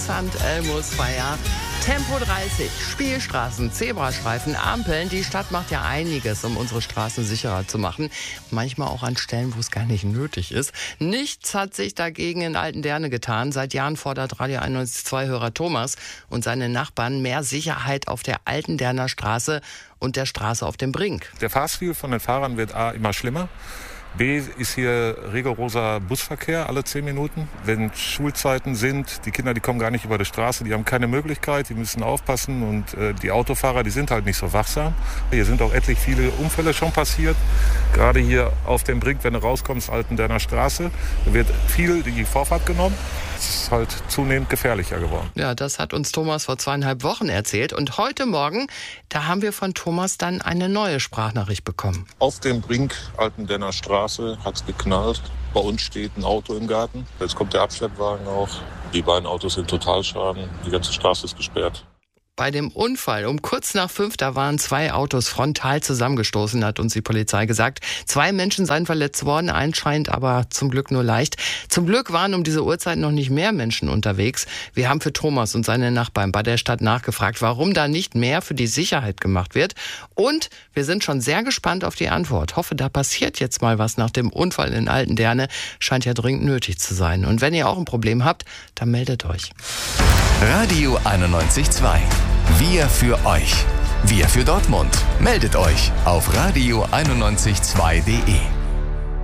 Sant Elmus Feier. Tempo 30, Spielstraßen, Zebrastreifen, Ampeln. Die Stadt macht ja einiges, um unsere Straßen sicherer zu machen. Manchmal auch an Stellen, wo es gar nicht nötig ist. Nichts hat sich dagegen in Altenderne getan. Seit Jahren fordert Radio 91.2-Hörer Thomas und seine Nachbarn mehr Sicherheit auf der Altenderner Straße und der Straße auf dem Brink. Der Fahrstil von den Fahrern wird A immer schlimmer. B ist hier rigoroser Busverkehr alle 10 Minuten. Wenn Schulzeiten sind, die Kinder, die kommen gar nicht über die Straße, die haben keine Möglichkeit, die müssen aufpassen und die Autofahrer, die sind halt nicht so wachsam. Hier sind auch etlich viele Unfälle schon passiert. Gerade hier auf dem Brink, wenn du rauskommst, Altenderner Straße, da wird viel die Vorfahrt genommen. Es ist halt zunehmend gefährlicher geworden. Ja, das hat uns Thomas vor 2,5 Wochen erzählt. Und heute Morgen, da haben wir von Thomas dann eine neue Sprachnachricht bekommen. Auf dem Brink Altenderner Straße hat's geknallt. Bei uns steht ein Auto im Garten. Jetzt kommt der Abschleppwagen auch. Die beiden Autos sind Totalschaden. Die ganze Straße ist gesperrt. Bei dem Unfall um kurz nach 5, da waren 2 Autos frontal zusammengestoßen, hat uns die Polizei gesagt. 2 Menschen seien verletzt worden, ein scheint aber zum Glück nur leicht. Zum Glück waren um diese Uhrzeit noch nicht mehr Menschen unterwegs. Wir haben für Thomas und seine Nachbarn bei der Stadt nachgefragt, warum da nicht mehr für die Sicherheit gemacht wird. Und wir sind schon sehr gespannt auf die Antwort. Hoffe, da passiert jetzt mal was nach dem Unfall in Altenderne. Scheint ja dringend nötig zu sein. Und wenn ihr auch ein Problem habt, dann meldet euch. Radio 91.2. Wir für euch. Wir für Dortmund. Meldet euch auf radio912.de.